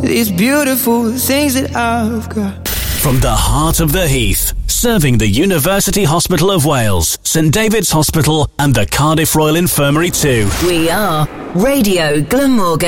these beautiful things that I've got. From the heart of the Heath, serving the University Hospital of Wales, St David's Hospital and the Cardiff Royal Infirmary too. We are Radio Glamorgan.